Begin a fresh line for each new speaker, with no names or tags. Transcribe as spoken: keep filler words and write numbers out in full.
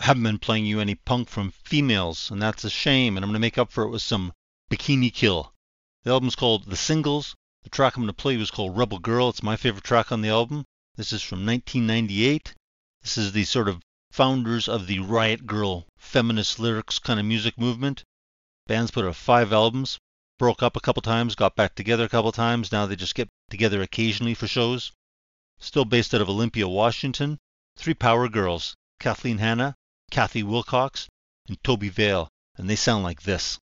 haven't been playing you any punk from females, and that's a shame, and I'm going to make up for it with some Bikini Kill. The album's called The Singles. The track I'm going to play was called Rebel Girl. It's my favorite track on the album. This is from nineteen ninety-eight. This is the sort of founders of the Riot Grrrl feminist lyrics kind of music movement. Band's put out five albums, broke up a couple times, got back together a couple times. Now they just get together occasionally for shows. Still based out of Olympia, Washington. Three power girls, Kathleen Hanna, Kathy Wilcox, and Toby Vale, and they sound like this.